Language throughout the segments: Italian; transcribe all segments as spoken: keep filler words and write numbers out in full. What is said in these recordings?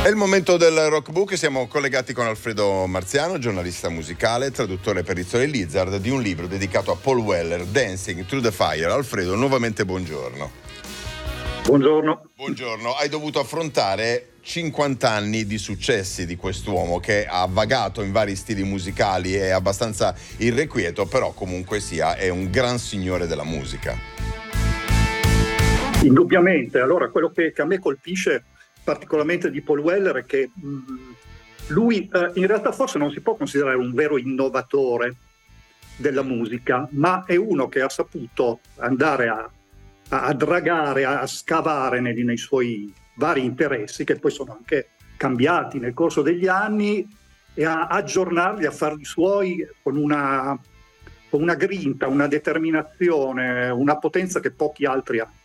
È il momento del Rockbook, siamo collegati con Alfredo Marziano, giornalista musicale, traduttore per Rizzoli Lizard di un libro dedicato a Paul Weller, Dancing Through the Fire. Alfredo, nuovamente buongiorno. Buongiorno. Buongiorno, hai dovuto affrontare cinquanta anni di successi di quest'uomo che ha vagato in vari stili musicali, è abbastanza irrequieto, però comunque sia è un gran signore della musica. Indubbiamente, allora quello che, che a me colpisce particolarmente di Paul Weller è che mh, lui eh, in realtà forse non si può considerare un vero innovatore della musica, ma è uno che ha saputo andare a, a, a dragare, a, a scavare nei, nei suoi vari interessi, che poi sono anche cambiati nel corso degli anni, e a aggiornarli, a farli suoi con una, con una grinta, una determinazione, una potenza che pochi altri hanno.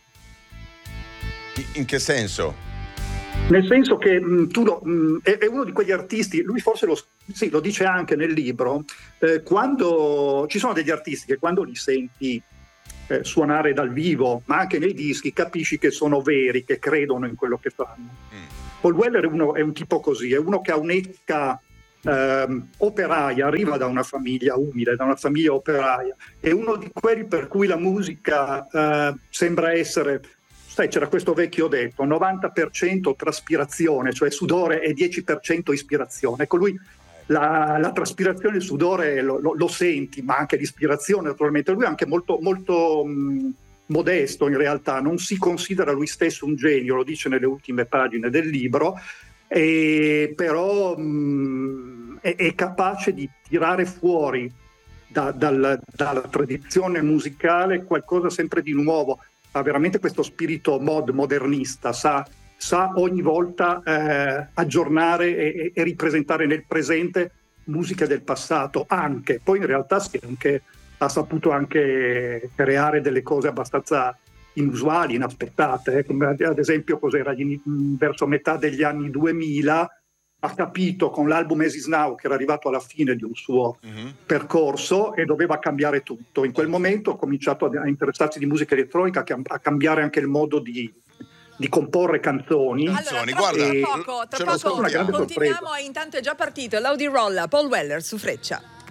In che senso? Nel senso che mh, tu lo, mh, è, è uno di quegli artisti, lui forse lo, sì, lo dice anche nel libro, eh, quando ci sono degli artisti che quando li senti eh, suonare dal vivo, ma anche nei dischi, capisci che sono veri, che credono in quello che fanno. Mm. Paul Weller è, uno, è un tipo così, è uno che ha un'etica eh, operaia, arriva da una famiglia umile, da una famiglia operaia, è uno di quelli per cui la musica eh, sembra essere... Sai, c'era questo vecchio detto, novanta per cento traspirazione, cioè sudore, e dieci per cento ispirazione. Ecco, lui la, la traspirazione e il sudore lo, lo, lo senti, ma anche l'ispirazione naturalmente. Lui è anche molto, molto mh, modesto in realtà, non si considera lui stesso un genio, lo dice nelle ultime pagine del libro, e però mh, è, è capace di tirare fuori da, dal, dalla tradizione musicale qualcosa sempre di nuovo. Ha veramente questo spirito mod modernista, sa, sa ogni volta eh, aggiornare e, e ripresentare nel presente musica del passato anche. Poi in realtà sì, anche, ha saputo anche creare delle cose abbastanza inusuali, inaspettate, eh, come ad esempio cos'era verso metà degli anni duemila, ha capito con l'album As Is Now che era arrivato alla fine di un suo mm-hmm. percorso e doveva cambiare tutto. In quel momento ha cominciato a interessarsi di musica elettronica, a cambiare anche il modo di, di comporre canzoni. Allora, tra, guarda, tra poco, tra poco continuiamo, intanto è già partito l'Audi Roll, Paul Weller su Freccia.